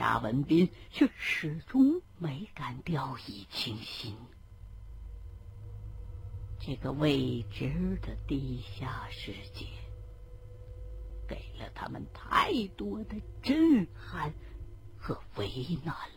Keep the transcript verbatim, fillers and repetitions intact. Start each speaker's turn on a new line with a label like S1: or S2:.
S1: 夏文斌却始终没敢掉以轻心。这个未知的地下世界给了他们太多的震撼和为难